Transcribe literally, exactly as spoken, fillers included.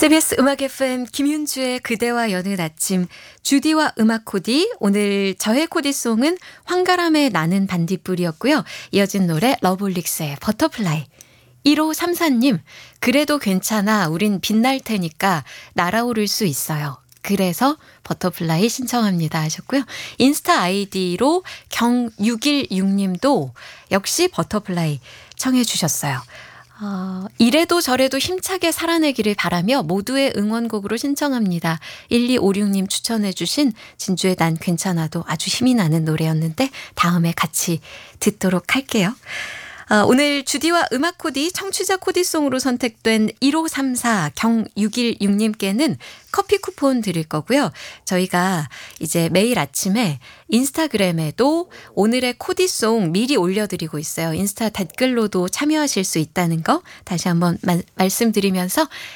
씨비에스 음악 에프엠 김윤주의 그대와 여는 아침, 주디와 음악 코디. 오늘 저의 코디송은 황가람의 나는 반딧불이었고요. 이어진 노래 러블릭스의 버터플라이. 일오삼사님, 그래도 괜찮아. 우린 빛날 테니까 날아오를 수 있어요. 그래서 버터플라이 신청합니다 하셨고요. 인스타 아이디로 경육일육님도 역시 버터플라이 청해 주셨어요. 어, 이래도 저래도 힘차게 살아내기를 바라며 모두의 응원곡으로 신청합니다. 일이오육님 추천해 주신 진주의 난 괜찮아도 아주 힘이 나는 노래였는데 다음에 같이 듣도록 할게요. 어, 오늘 주디와 음악 코디 청취자 코디송으로 선택된 일오삼사 경육일육님께는 커피 쿠폰 드릴 거고요. 저희가 이제 매일 아침에 인스타그램에도 오늘의 코디송 미리 올려드리고 있어요. 인스타 댓글로도 참여하실 수 있다는 거 다시 한번 마, 말씀드리면서